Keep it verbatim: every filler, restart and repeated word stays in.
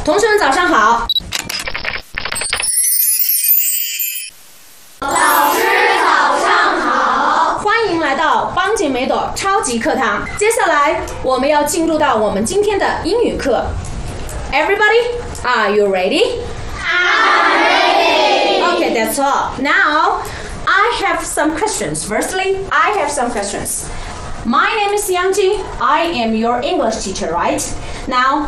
同学们早上好。 老师早上好， 欢迎来到邦姐梅朵超级课堂。接下来我们要进入到我们今天的英语课。Everybody, are you ready? I'm ready. Okay, that's all. Now, I have some questions. Firstly, I have some questions. My name is Yang Jing. I am your English teacher, right? Now,